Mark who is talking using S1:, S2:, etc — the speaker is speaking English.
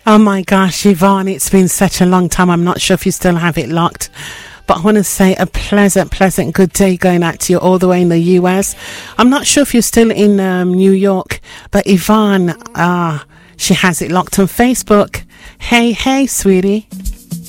S1: Oh my gosh, Yvonne, it's been such a long time. I'm not sure if you still have it locked. But I want to say a pleasant good day going out to you all the way in the US. I'm not sure if you're still in New York, but Yvonne, she has it locked on Facebook. Hey, sweetie.